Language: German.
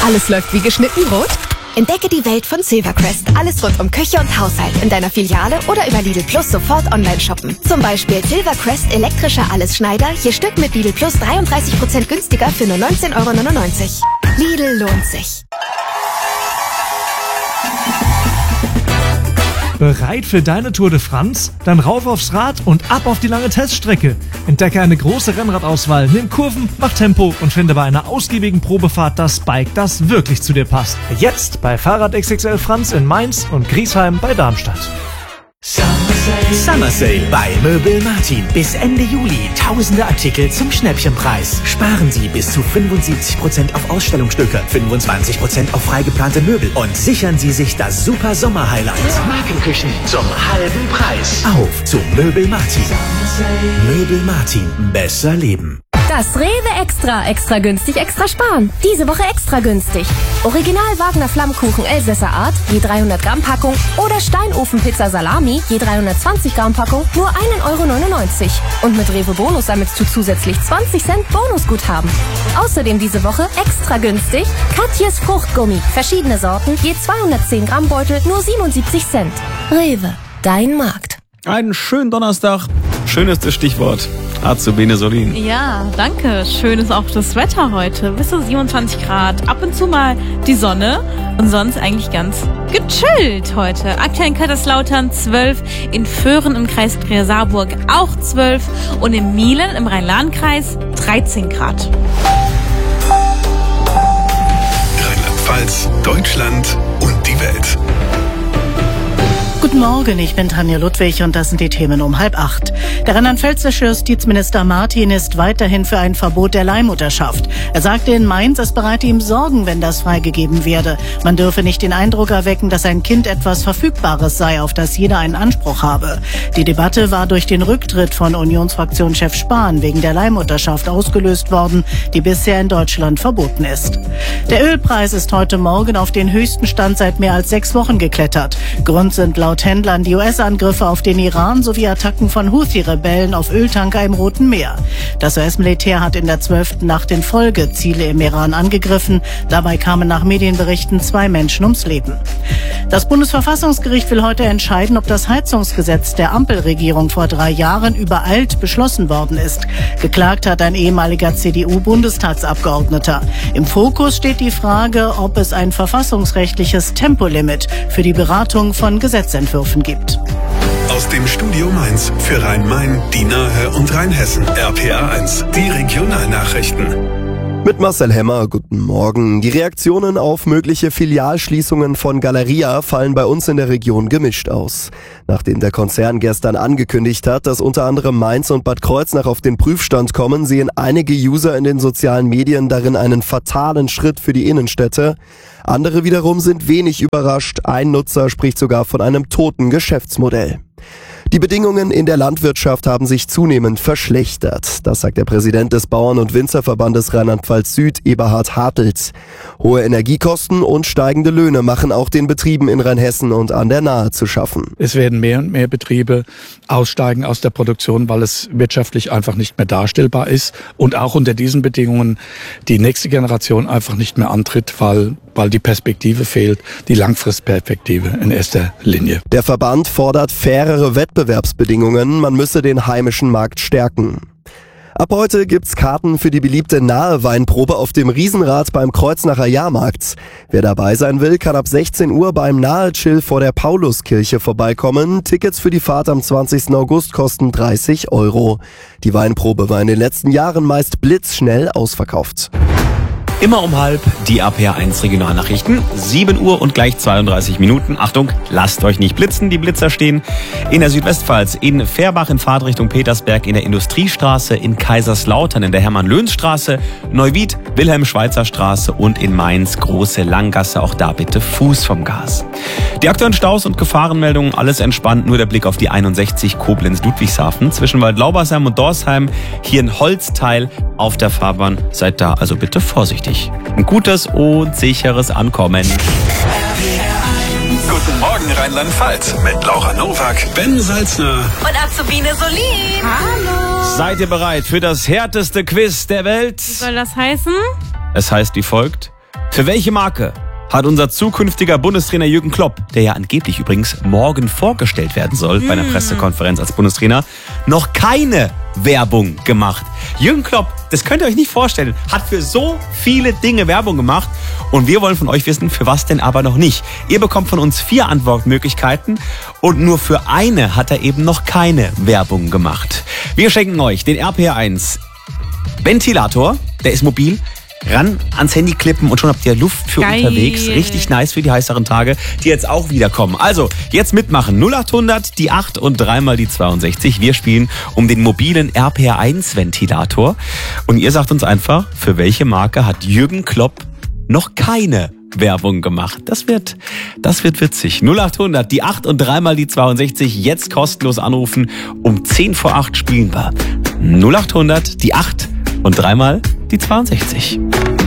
Alles läuft wie geschnitten Brot? Entdecke die Welt von Silvercrest. Alles rund um Küche und Haushalt in deiner Filiale oder über Lidl Plus sofort online shoppen. Zum Beispiel Silvercrest elektrischer Allesschneider, je Stück mit Lidl Plus 33% günstiger für nur 19,99 €. Lidl lohnt sich. Bereit für deine Tour de France? Dann rauf aufs Rad und ab auf die lange Teststrecke. Entdecke eine große Rennradauswahl, nimm Kurven, mach Tempo und finde bei einer ausgiebigen Probefahrt das Bike, das wirklich zu dir passt. Jetzt bei Fahrrad XXL Franz in Mainz und Griesheim bei Darmstadt. Summer Sale bei Möbel Martin. Bis Ende Juli tausende Artikel zum Schnäppchenpreis. Sparen Sie bis zu 75% auf Ausstellungsstücke, 25% auf freigeplante Möbel und sichern Sie sich das super Sommer-Highlight. Markenküchen zum halben Preis. Auf zu Möbel Martin. Möbel Martin. Besser leben. Das Rewe Extra günstig, extra sparen. Diese Woche extra günstig. Original Wagner Flammkuchen Elsässer Art, je 300 Gramm Packung oder Steinofenpizza Salami, je 320 Gramm Packung, nur 1,99 €. Und mit Rewe Bonus sammelst du zusätzlich 20 Cent Bonusguthaben. Außerdem diese Woche extra günstig Katjes Fruchtgummi, verschiedene Sorten, je 210 Gramm Beutel, nur 77 Cent. Rewe, dein Markt. Einen schönen Donnerstag. Schön ist das Stichwort. Azubine Solin. Ja, danke. Schön ist auch das Wetter heute. Bis zu 27 Grad. Ab und zu mal die Sonne. Und sonst eigentlich ganz gechillt heute. Aktuell in Kaiserslautern 12. In Föhren im Kreis Trier-Saarburg auch 12. Und in Mielen im Rhein-Lahn-Kreis 13 Grad. Rheinland-Pfalz, Deutschland und die Welt. Guten Morgen, ich bin Tanja Ludwig und das sind die Themen um 7:30. Der rheinland-pfälzische Justizminister Martin ist weiterhin für ein Verbot der Leihmutterschaft. Er sagte in Mainz, es bereite ihm Sorgen, wenn das freigegeben werde. Man dürfe nicht den Eindruck erwecken, dass ein Kind etwas Verfügbares sei, auf das jeder einen Anspruch habe. Die Debatte war durch den Rücktritt von Unionsfraktionschef Spahn wegen der Leihmutterschaft ausgelöst worden, die bisher in Deutschland verboten ist. Der Ölpreis ist heute Morgen auf den höchsten Stand seit mehr als 6 Wochen geklettert. Grund sind laut Händlern die US-Angriffe auf den Iran sowie Attacken von Houthi-Rebellen auf Öltanker im Roten Meer. Das US-Militär hat in der 12. Nacht in Folge Ziele im Iran angegriffen. Dabei kamen nach Medienberichten 2 Menschen ums Leben. Das Bundesverfassungsgericht will heute entscheiden, ob das Heizungsgesetz der Ampelregierung vor 3 Jahren übereilt beschlossen worden ist. Geklagt hat ein ehemaliger CDU-Bundestagsabgeordneter. Im Fokus steht die Frage, ob es ein verfassungsrechtliches Tempolimit für die Beratung von Gesetzentwürfen gibt. Aus dem Studio Mainz für Rhein-Main, die Nahe und Rheinhessen. RPA1, die Regionalnachrichten. Mit Marcel Hemmer, guten Morgen. Die Reaktionen auf mögliche Filialschließungen von Galeria fallen bei uns in der Region gemischt aus. Nachdem der Konzern gestern angekündigt hat, dass unter anderem Mainz und Bad Kreuznach auf den Prüfstand kommen, sehen einige User in den sozialen Medien darin einen fatalen Schritt für die Innenstädte. Andere wiederum sind wenig überrascht. Ein Nutzer spricht sogar von einem toten Geschäftsmodell. Die Bedingungen in der Landwirtschaft haben sich zunehmend verschlechtert. Das sagt der Präsident des Bauern- und Winzerverbandes Rheinland-Pfalz Süd, Eberhard Hartels. Hohe Energiekosten und steigende Löhne machen auch den Betrieben in Rheinhessen und an der Nahe zu schaffen. Es werden mehr und mehr Betriebe aussteigen aus der Produktion, weil es wirtschaftlich einfach nicht mehr darstellbar ist. Und auch unter diesen Bedingungen die nächste Generation einfach nicht mehr antritt, weil die Perspektive fehlt, die Langfristperspektive in erster Linie. Der Verband fordert fairere Wettbewerbsbedingungen, man müsse den heimischen Markt stärken. Ab heute gibt's Karten für die beliebte nahe Weinprobe auf dem Riesenrad beim Kreuznacher Jahrmarkt. Wer dabei sein will, kann ab 16 Uhr beim Nahe-Chill vor der Pauluskirche vorbeikommen. Tickets für die Fahrt am 20. August kosten 30 €. Die Weinprobe war in den letzten Jahren meist blitzschnell ausverkauft. Immer um 7:30 die RPA1 Regionalnachrichten. 7 Uhr und gleich 32 Minuten. Achtung, lasst euch nicht blitzen. Die Blitzer stehen in der Südwestpfalz, in Fehrbach in Fahrtrichtung Petersberg, in der Industriestraße, in Kaiserslautern, in der Hermann-Löhns-Straße, Neuwied, Wilhelm-Schweitzer-Straße und in Mainz Große Langgasse. Auch da bitte Fuß vom Gas. Die aktuellen Staus und Gefahrenmeldungen, alles entspannt. Nur der Blick auf die 61 Koblenz-Ludwigshafen. Zwischen Waldlaubersheim und Dorsheim hier ein Holzteil auf der Fahrbahn. Seid da also bitte vorsichtig. Ein gutes und sicheres Ankommen. Guten Morgen Rheinland-Pfalz mit Laura Nowak, Ben Salzner Und Azubine Solin. Hallo. Seid ihr bereit für das härteste Quiz der Welt? Was soll das heißen? Es heißt wie folgt: Für welche Marke hat unser zukünftiger Bundestrainer Jürgen Klopp, der ja angeblich übrigens morgen vorgestellt werden soll bei einer Pressekonferenz als Bundestrainer, noch keine Werbung gemacht? Jürgen Klopp, das könnt ihr euch nicht vorstellen, hat für so viele Dinge Werbung gemacht und wir wollen von euch wissen, für was denn aber noch nicht. Ihr bekommt von uns 4 Antwortmöglichkeiten und nur für eine hat er eben noch keine Werbung gemacht. Wir schenken euch den RPR1 Ventilator, der ist mobil, ran ans Handy klippen und schon habt ihr Luft für unterwegs. Richtig nice für die heißeren Tage, die jetzt auch wieder kommen. Also, jetzt mitmachen. 0800, die 8 und 3 mal die 62. Wir spielen um den mobilen RPR1 Ventilator. Und ihr sagt uns einfach, für welche Marke hat Jürgen Klopp noch keine Werbung gemacht? Das wird witzig. 0800, die 8 und 3 mal die 62. Jetzt kostenlos anrufen. Um 10 vor 8 spielen wir. 0800, die 8 und 3 mal die 62.